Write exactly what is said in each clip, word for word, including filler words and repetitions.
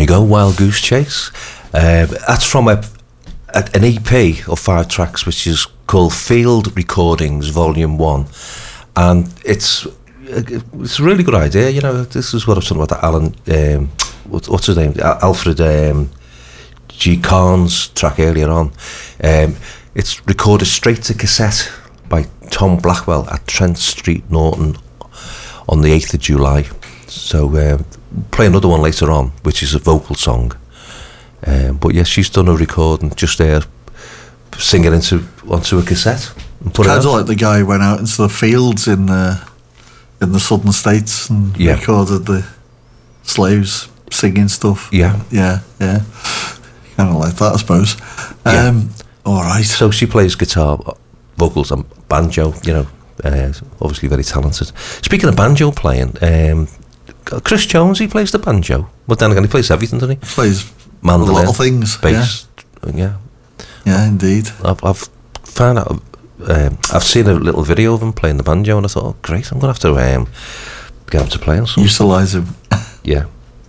There you go, Wild Goose Chase. Uh, that's from a, a an E P of five tracks, which is called Field Recordings Volume One, and it's it's a really good idea. You know, this is what I was talking about. That Alan, um, what, what's his name? Alfred um, G. Carnes track earlier on. Um, it's recorded straight to cassette by Tom Blackwell at Trent Street, Norton, on the eighth of July. So uh, play another one later on, which is a vocal song. Um, but yes, she's done a recording just there, singing into onto a cassette. And put kind it of like the guy who went out into the fields in the in the southern states and yeah. recorded the slaves singing stuff. Yeah, yeah, yeah. Kind of like that, I suppose. Yeah. Um, all right. So she plays guitar, vocals, and banjo. You know, uh, obviously very talented. Speaking of banjo playing, um, Chris Jones, he plays the banjo. But then again, he plays everything, doesn't he? He plays mandolin, a lot of things. Bass, yeah, yeah, yeah indeed. I've, I've found out. Um, I've seen a little video of him playing the banjo, and I thought, oh, great, I'm gonna have to um, get him to play on something. Utilise him. Yeah.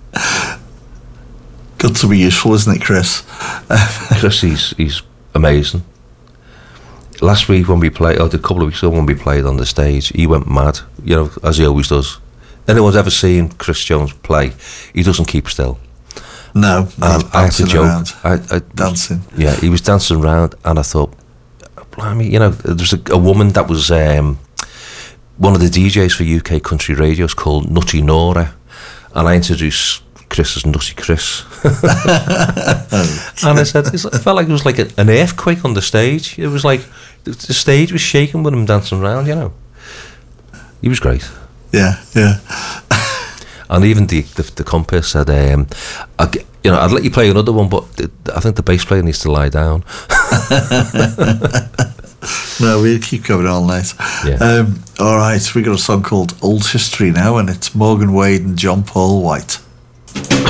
Good to be useful, isn't it, Chris? Chris, he's he's amazing. Last week when we played, or a couple of weeks ago when we played on the stage, he went mad. You know, as he always does. Anyone's ever seen Chris Jones play? He doesn't keep still. No, and I had to joke. I, I, dancing. Yeah, he was dancing around, and I thought, blimey, you know, there was a, a woman that was um, one of the D Js for U K country radios called Nutty Nora, and I introduced Chris as Nutty Chris. And I said, it felt like it was like a, an earthquake on the stage. It was like the, the stage was shaking with him dancing around, you know. He was great. Yeah, yeah. And even the the, the compass said, um, I, you know, I'd let you play another one, but the, I think the bass player needs to lie down. No, we'll keep going all night. Yeah. Um, all right, we got a song called Old History now, and it's Morgan Wade and John Paul White.